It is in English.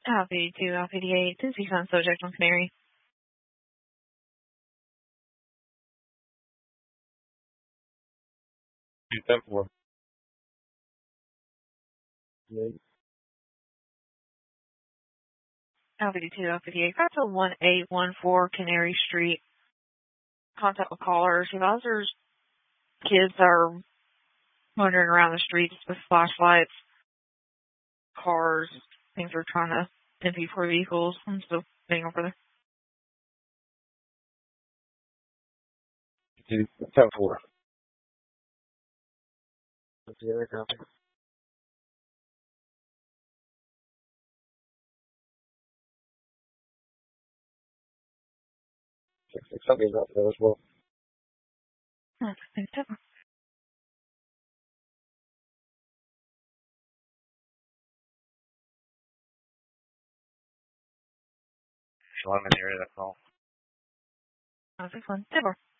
Alpha 82, Alpha 88, this is on subject on Canary. 2-4. Alpha 82, Alpha 88, got to 1814 Canary Street. Contact with callers. Advisors, kids are wandering around the streets with flashlights, cars, things are trying to empty for vehicles. I'm still waiting over there. 10-4. What's the other copy? Something's up there as well. Thanks, Deborah. So I'm in the area of that call. That's excellent. Deborah.